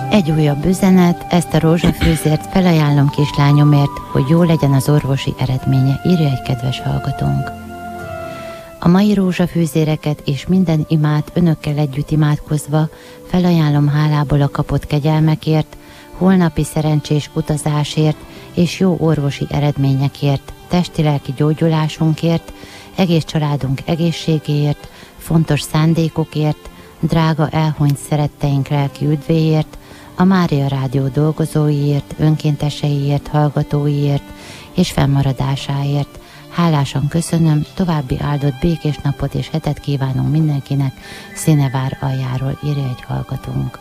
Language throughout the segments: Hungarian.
Egy újabb üzenet, ezt a rózsafűzért felajánlom kislányomért, hogy jó legyen az orvosi eredménye, írja egy kedves hallgatónk. A mai rózsafűzéreket és minden imát önökkel együtt imádkozva felajánlom hálából a kapott kegyelmekért, holnapi szerencsés utazásért és jó orvosi eredményekért, testi-lelki gyógyulásunkért, egész családunk egészségéért, fontos szándékokért, drága elhunyt szeretteink lelki üdvéért, a Mária Rádió dolgozóiért, önkénteseiért, hallgatóiért és fennmaradásáért. Hálásan köszönöm, további áldott békés napot és hetet kívánunk mindenkinek, Színevár aljáról, írja egy hallgatónk.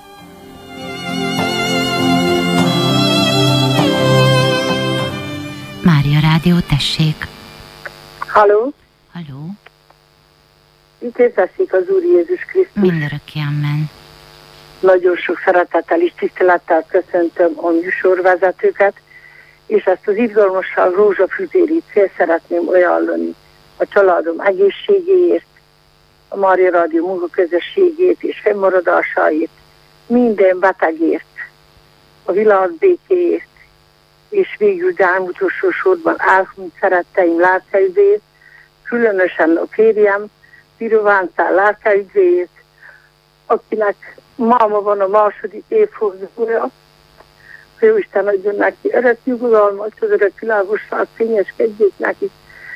Mária Rádió, tessék! Halló! Halló! Üdvözlessék az Úr Jézus Krisztus! Mindörökké, amen! Nagyon sok szeretettel és tisztelettel köszöntöm a műsorvezetőket, és ezt az izgalmasan rózsafűzérit szeretném ajánlani a családom egészségéért, a Mária Rádió munkaközösségét és fennmaradásáért, minden betegért, a világ békéért, és végül, de nem utolsó sorban elhunyt szeretteim lelkeügyvéért, különösen a férjem, Pirovántál lelkeügyvéért, akinek máma van a második évfordulója. Jóisten adjon neki örök nyugodalmat, az örök világosság fényeskedjék neki,